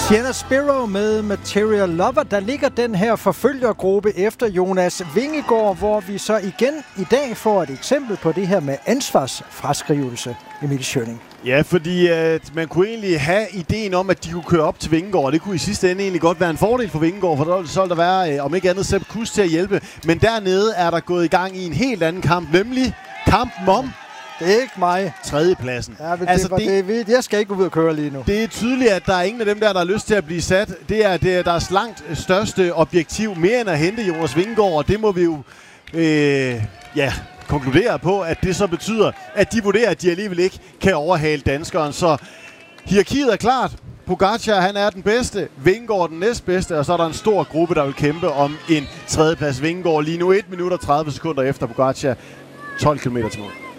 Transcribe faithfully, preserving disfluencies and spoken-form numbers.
Sienna Spiro med Material Lover. Der ligger den her forfølgergruppe efter Jonas Vingegaard, hvor vi så igen i dag får et eksempel på det her med ansvarsfraskrivelse, Emil Schønning. Ja, fordi at man kunne egentlig have ideen om, at de kunne køre op til Vingegaard, og det kunne i sidste ende egentlig godt være en fordel for Vingegaard, for der så der være, øh, om ikke andet, Sepp Kuss til at hjælpe. Men dernede er der gået i gang i en helt anden kamp, nemlig kampen om... Det er ikke mig. Tredjepladsen. Ja, men altså, det, det, det, jeg skal ikke ud og køre lige nu. Det er tydeligt, at der er ingen af dem der, der har lyst til at blive sat. Det er, det er deres langt største objektiv, mere end at hente Jonas Vingegaard, og det må vi jo øh, ja, konkludere på, at det så betyder, at de vurderer, at de alligevel ikke kan overhale danskeren. Så hierarkiet er klart. Pogačar, han er den bedste. Vingegaard den næstbedste, og så er der en stor gruppe, der vil kæmpe om en tredjeplads. Vingegaard lige nu et minut og tredive sekunder efter Pogačar. tolv kilometer til mål.